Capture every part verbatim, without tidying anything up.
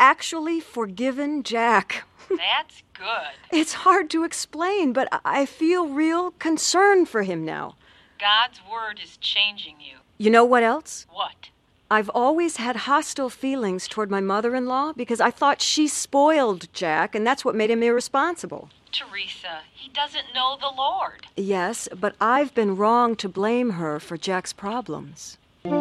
actually forgiven Jack. That's good. It's hard to explain, but I feel real concern for him now. God's word is changing you. You know what else? What? I've always had hostile feelings toward my mother-in-law because I thought she spoiled Jack, and that's what made him irresponsible. Teresa, he doesn't know the Lord. Yes, but I've been wrong to blame her for Jack's problems.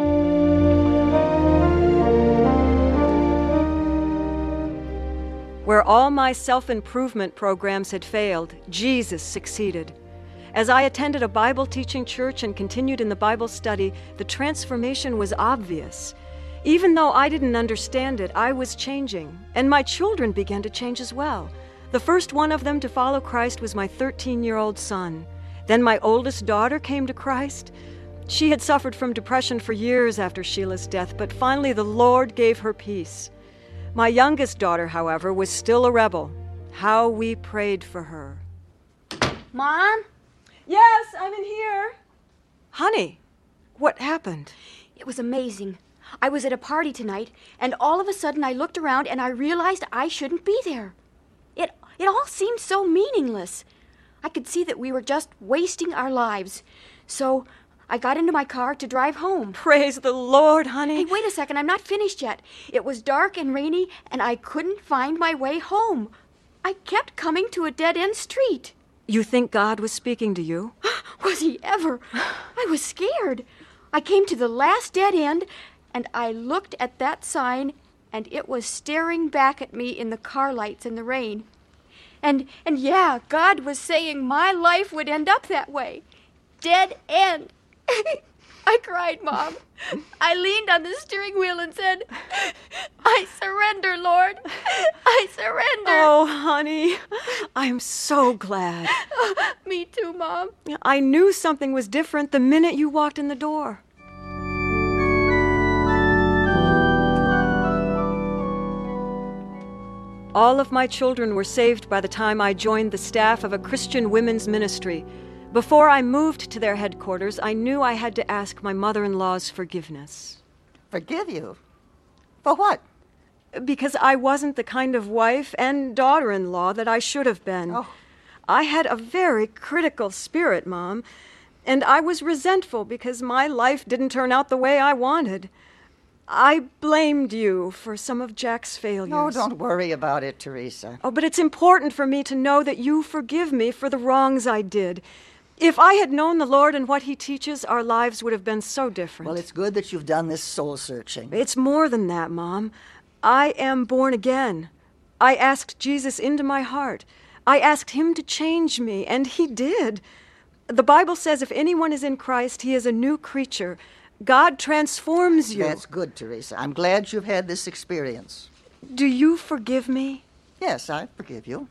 Where all my self-improvement programs had failed, Jesus succeeded. As I attended a Bible-teaching church and continued in the Bible study, the transformation was obvious. Even though I didn't understand it, I was changing, and my children began to change as well. The first one of them to follow Christ was my thirteen-year-old son. Then my oldest daughter came to Christ. She had suffered from depression for years after Sheila's death, but finally the Lord gave her peace. My youngest daughter, however, was still a rebel. How we prayed for her. Mom? Yes, I'm in here. Honey, what happened? It was amazing. I was at a party tonight, and all of a sudden I looked around and I realized I shouldn't be there. It, it all seemed so meaningless. I could see that we were just wasting our lives. So I got into my car to drive home. Praise the Lord, honey. Hey, wait a second. I'm not finished yet. It was dark and rainy, and I couldn't find my way home. I kept coming to a dead-end street. You think God was speaking to you? Was he ever? I was scared. I came to the last dead end, and I looked at that sign, and it was staring back at me in the car lights in the rain. And, and yeah, God was saying my life would end up that way. Dead end. I cried, Mom. I leaned on the steering wheel and said, I surrender, Lord. I surrender. Oh, honey, I'm so glad. Me too, Mom. I knew something was different the minute you walked in the door. All of my children were saved by the time I joined the staff of a Christian women's ministry. Before I moved to their headquarters, I knew I had to ask my mother-in-law's forgiveness. Forgive you? For what? Because I wasn't the kind of wife and daughter-in-law that I should have been. Oh. I had a very critical spirit, Mom, and I was resentful because my life didn't turn out the way I wanted. I blamed you for some of Jack's failures. No, don't worry about it, Teresa. Oh, but it's important for me to know that you forgive me for the wrongs I did. If I had known the Lord and what he teaches, our lives would have been so different. Well, it's good that you've done this soul-searching. It's more than that, Mom. I am born again. I asked Jesus into my heart. I asked him to change me, and he did. The Bible says if anyone is in Christ, he is a new creature. God transforms you. That's good, Teresa. I'm glad you've had this experience. Do you forgive me? Yes, I forgive you.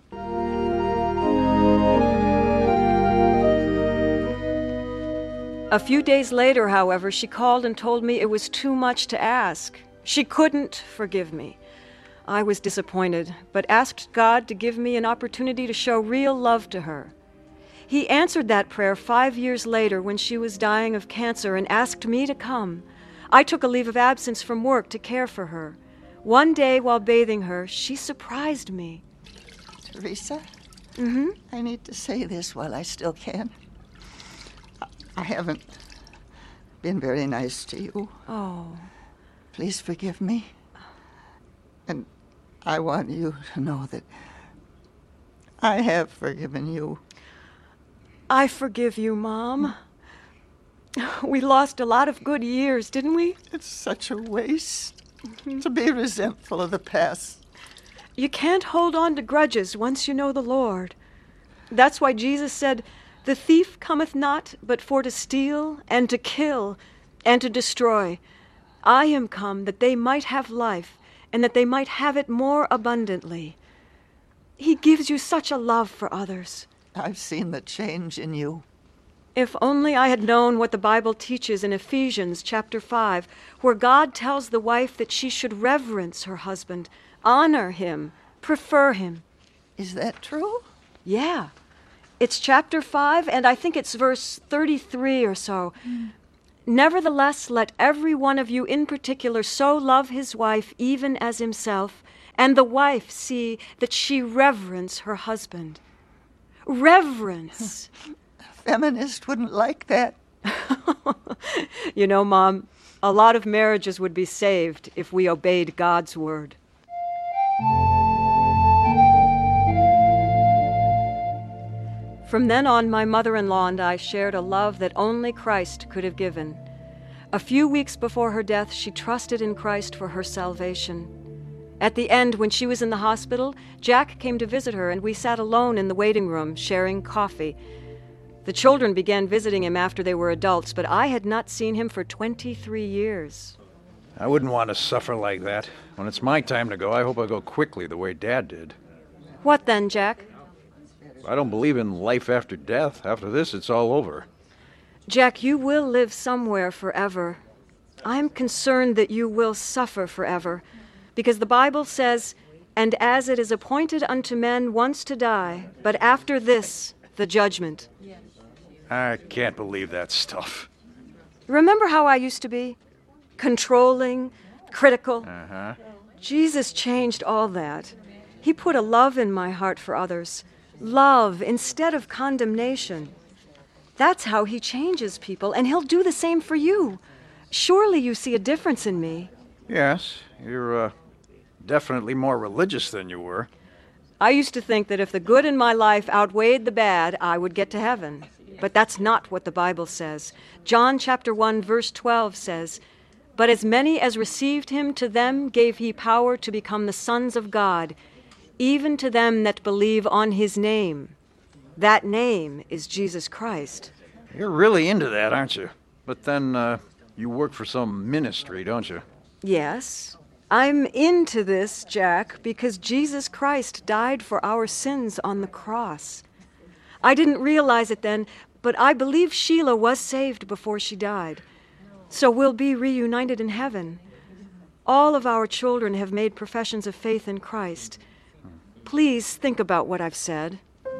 A few days later, however, she called and told me it was too much to ask. She couldn't forgive me. I was disappointed, but asked God to give me an opportunity to show real love to her. He answered that prayer five years later when she was dying of cancer and asked me to come. I took a leave of absence from work to care for her. One day while bathing her, she surprised me. Teresa? Mm-hmm. I need to say this while I still can. I haven't been very nice to you. Oh. Please forgive me. And I want you to know that I have forgiven you. I forgive you, Mom. We lost a lot of good years, didn't we? It's such a waste to be resentful of the past. You can't hold on to grudges once you know the Lord. That's why Jesus said, "The thief cometh not but for to steal and to kill and to destroy. I am come that they might have life and that they might have it more abundantly." He gives you such a love for others. I've seen the change in you. If only I had known what the Bible teaches in Ephesians chapter five, where God tells the wife that she should reverence her husband, honor him, prefer him. Is that true? Yeah. It's chapter five, and I think it's verse thirty-three or so. Mm. Nevertheless, let every one of you in particular so love his wife even as himself, and the wife see that she reverence her husband. Reverence. A feminist wouldn't like that. You know, Mom, a lot of marriages would be saved if we obeyed God's word. From then on, my mother-in-law and I shared a love that only Christ could have given. A few weeks before her death, she trusted in Christ for her salvation. At the end, when she was in the hospital, Jack came to visit her, and we sat alone in the waiting room, sharing coffee. The children began visiting him after they were adults, but I had not seen him for twenty-three years. I wouldn't want to suffer like that. When it's my time to go, I hope I go quickly the way Dad did. What then, Jack? I don't believe in life after death. After this, it's all over. Jack, you will live somewhere forever. I'm concerned that you will suffer forever, because the Bible says, "And as it is appointed unto men once to die, but after this, the judgment." I can't believe that stuff. Remember how I used to be? Controlling, critical. Uh-huh. Jesus changed all that. He put a love in my heart for others. Love instead of condemnation. That's how he changes people, and he'll do the same for you. Surely you see a difference in me. Yes, you're uh, definitely more religious than you were. I used to think that if the good in my life outweighed the bad, I would get to heaven. But that's not what the Bible says. John chapter one, verse twelve says, "But as many as received him, to them gave he power to become the sons of God, even to them that believe on his name." That name is Jesus Christ. You're really into that, aren't you? But then, uh, you work for some ministry, don't you? Yes, I'm into this, Jack, because Jesus Christ died for our sins on the cross. I didn't realize it then, but I believe Sheila was saved before she died. So we'll be reunited in heaven. All of our children have made professions of faith in Christ. Please think about what I've said.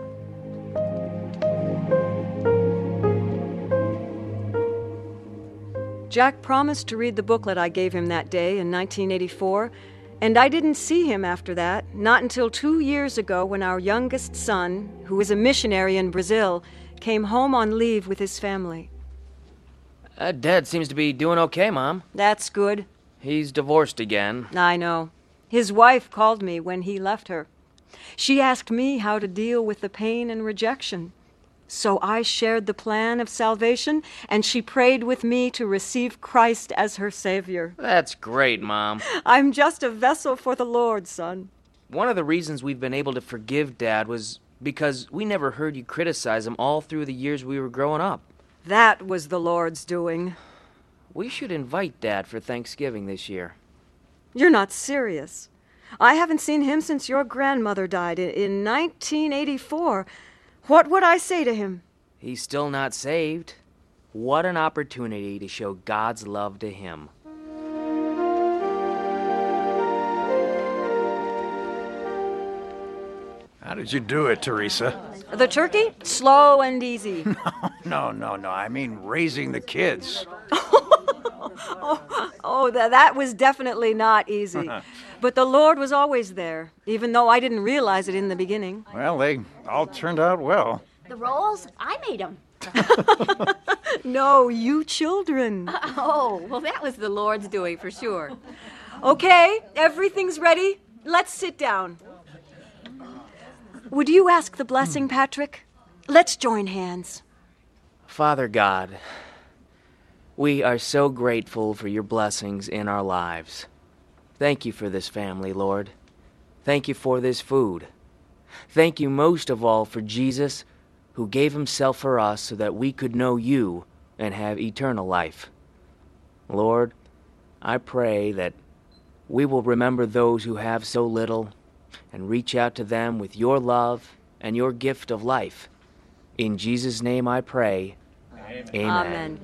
Jack promised to read the booklet I gave him that day in nineteen eighty-four, and I didn't see him after that, not until two years ago when our youngest son, who is a missionary in Brazil, came home on leave with his family. Uh, Dad seems to be doing okay, Mom. That's good. He's divorced again. I know. His wife called me when he left her. She asked me how to deal with the pain and rejection. So I shared the plan of salvation, and she prayed with me to receive Christ as her Savior. That's great, Mom. I'm just a vessel for the Lord, son. One of the reasons we've been able to forgive Dad was because we never heard you criticize him all through the years we were growing up. That was the Lord's doing. We should invite Dad for Thanksgiving this year. You're not serious. I haven't seen him since your grandmother died in, in nineteen eighty-four. What would I say to him? He's still not saved. What an opportunity to show God's love to him. How did you do it, Teresa? The turkey? Slow and easy. No, no, no. I mean raising the kids. oh, oh th- that was definitely not easy. But the Lord was always there, even though I didn't realize it in the beginning. Well, they all turned out well. The rolls, I made them. No, you children. Oh, well, that was the Lord's doing for sure. Okay, everything's ready. Let's sit down. Would you ask the blessing, Patrick? Let's join hands. Father God, we are so grateful for your blessings in our lives. Thank you for this family, Lord. Thank you for this food. Thank you most of all for Jesus, who gave himself for us so that we could know you and have eternal life. Lord, I pray that we will remember those who have so little and reach out to them with your love and your gift of life. In Jesus' name I pray. Amen. Amen. Amen.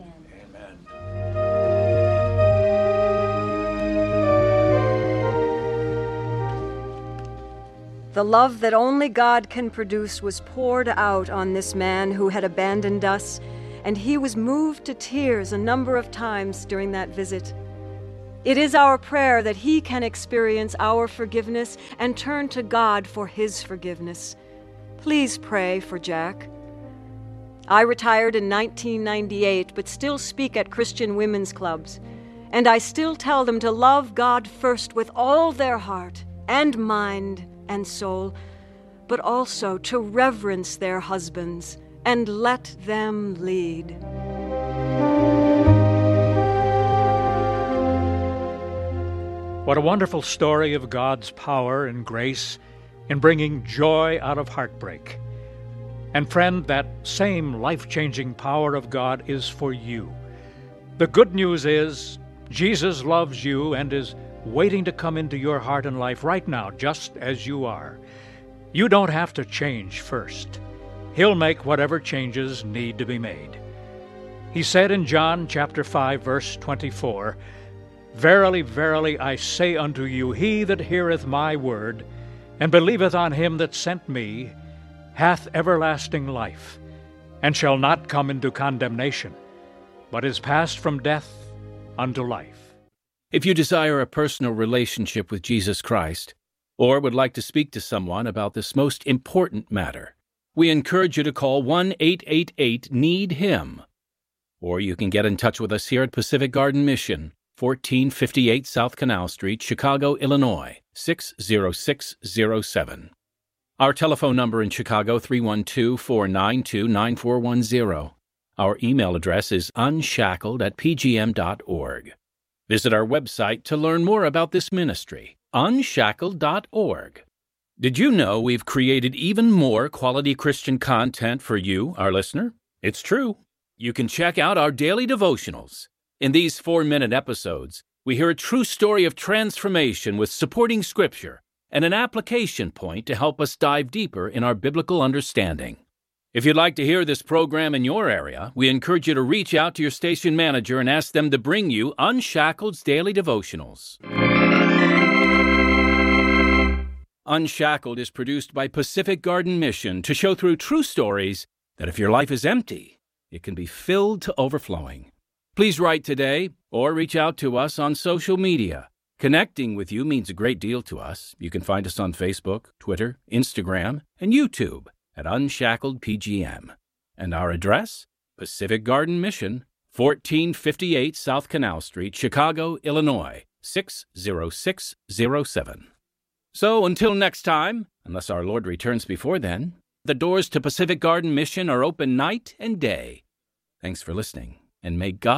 The love that only God can produce was poured out on this man who had abandoned us, and he was moved to tears a number of times during that visit. It is our prayer that he can experience our forgiveness and turn to God for his forgiveness. Please pray for Jack. I retired in nineteen ninety-eight, but still speak at Christian women's clubs, and I still tell them to love God first with all their heart and mind and soul, but also to reverence their husbands and let them lead. What a wonderful story of God's power and grace in bringing joy out of heartbreak. And friend, that same life-changing power of God is for you. The good news is Jesus loves you and is waiting to come into your heart and life right now, just as you are. You don't have to change first. He'll make whatever changes need to be made. He said in John chapter five, verse twenty-four, "Verily, verily, I say unto you, he that heareth my word, and believeth on him that sent me, hath everlasting life, and shall not come into condemnation, but is passed from death unto life." If you desire a personal relationship with Jesus Christ, or would like to speak to someone about this most important matter, we encourage you to call one eight eight eight need him. Or you can get in touch with us here at Pacific Garden Mission, fourteen fifty-eight South Canal Street, Chicago, Illinois, six zero six zero seven. Our telephone number in Chicago, three one two, four nine two, nine four one zero. Our email address is unshackled at p g m dot org. Visit our website to learn more about this ministry, unshackled dot org. Did you know we've created even more quality Christian content for you, our listener? It's true. You can check out our daily devotionals. In these four-minute episodes, we hear a true story of transformation with supporting scripture and an application point to help us dive deeper in our biblical understanding. If you'd like to hear this program in your area, we encourage you to reach out to your station manager and ask them to bring you Unshackled's Daily Devotionals. Unshackled is produced by Pacific Garden Mission to show through true stories that if your life is empty, it can be filled to overflowing. Please write today or reach out to us on social media. Connecting with you means a great deal to us. You can find us on Facebook, Twitter, Instagram, and YouTube at Unshackled P G M. And our address? Pacific Garden Mission, fourteen fifty-eight South Canal Street, Chicago, Illinois, six zero six zero seven. So until next time, unless our Lord returns before then, the doors to Pacific Garden Mission are open night and day. Thanks for listening, and may God